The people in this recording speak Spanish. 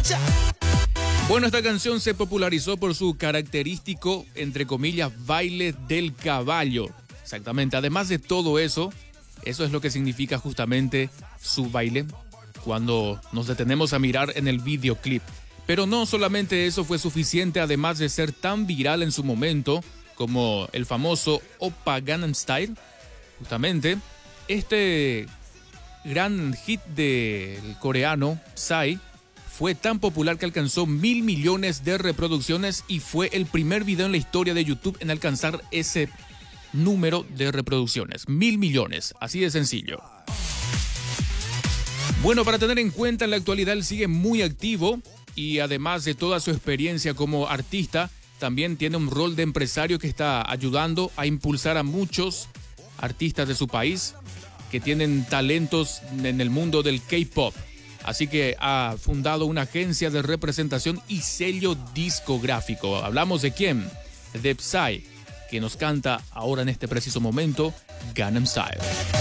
Bueno, esta canción se popularizó por su característico, entre comillas, baile del caballo. Exactamente. Además de todo eso, eso es lo que significa justamente su baile cuando nos detenemos a mirar en el videoclip. Pero no solamente eso fue suficiente, además de ser tan viral en su momento como el famoso Oppa Gangnam Style. Justamente, este gran hit del coreano Psy fue tan popular que alcanzó 1.000 millones de reproducciones y fue el primer video en la historia de YouTube en alcanzar ese número de reproducciones. 1.000 millones, así de sencillo. Bueno, para tener en cuenta, en la actualidad él sigue muy activo y además de toda su experiencia como artista, también tiene un rol de empresario que está ayudando a impulsar a muchos artistas de su país que tienen talentos en el mundo del K-pop. Así que ha fundado una agencia de representación y sello discográfico. ¿Hablamos de quién? De Psy, que nos canta ahora en este preciso momento Gangnam Style.